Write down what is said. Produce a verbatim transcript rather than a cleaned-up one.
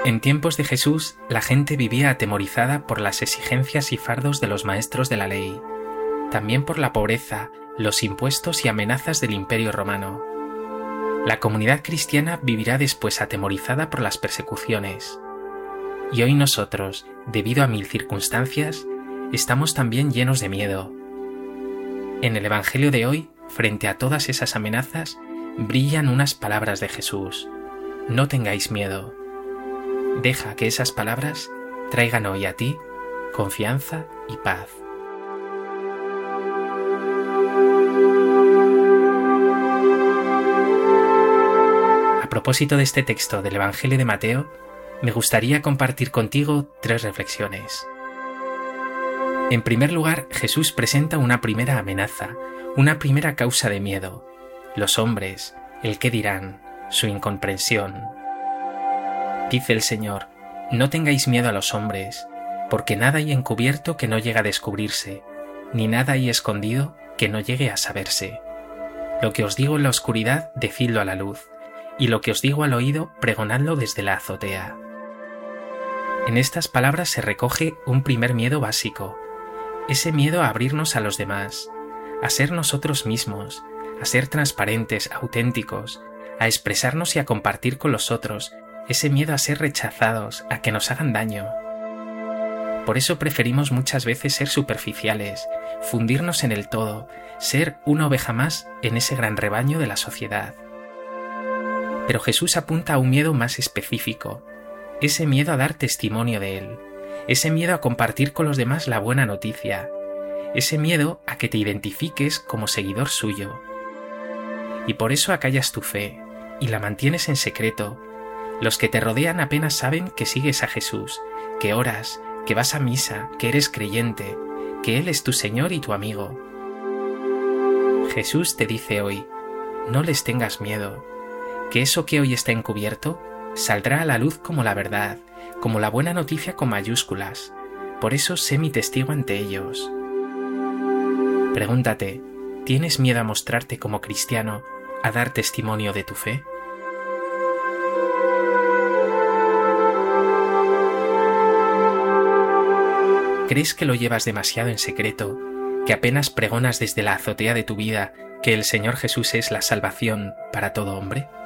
En tiempos de Jesús, la gente vivía atemorizada por las exigencias y fardos de los maestros de la ley, también por la pobreza, los impuestos y amenazas del Imperio Romano. La comunidad cristiana vivirá después atemorizada por las persecuciones. Y hoy nosotros, debido a mil circunstancias, estamos también llenos de miedo. En el Evangelio de hoy, frente a todas esas amenazas, brillan unas palabras de Jesús. No tengáis miedo. Deja que esas palabras traigan hoy a ti confianza y paz. A propósito de este texto del Evangelio de Mateo, me gustaría compartir contigo tres reflexiones. En primer lugar, Jesús presenta una primera amenaza, una primera causa de miedo: los hombres, el qué dirán, su incomprensión. Dice el Señor: no tengáis miedo a los hombres, porque nada hay encubierto que no llegue a descubrirse, ni nada hay escondido que no llegue a saberse. Lo que os digo en la oscuridad, decidlo a la luz, y lo que os digo al oído, pregonadlo desde la azotea. En estas palabras se recoge un primer miedo básico, ese miedo a abrirnos a los demás, a ser nosotros mismos, a ser transparentes, auténticos, a expresarnos y a compartir con los otros, ese miedo a ser rechazados, a que nos hagan daño. Por eso preferimos muchas veces ser superficiales, fundirnos en el todo, ser una oveja más en ese gran rebaño de la sociedad. Pero Jesús apunta a un miedo más específico, ese miedo a dar testimonio de Él, ese miedo a compartir con los demás la buena noticia, ese miedo a que te identifiques como seguidor suyo. Y por eso acallas tu fe y la mantienes en secreto. Los que te rodean apenas saben que sigues a Jesús, que oras, que vas a misa, que eres creyente, que Él es tu Señor y tu amigo. Jesús te dice hoy: no les tengas miedo, que eso que hoy está encubierto saldrá a la luz como la verdad, como la buena noticia con mayúsculas. Por eso sé mi testigo ante ellos. Pregúntate: ¿tienes miedo a mostrarte como cristiano, a dar testimonio de tu fe? ¿Crees que lo llevas demasiado en secreto, que apenas pregonas desde la azotea de tu vida que el Señor Jesús es la salvación para todo hombre?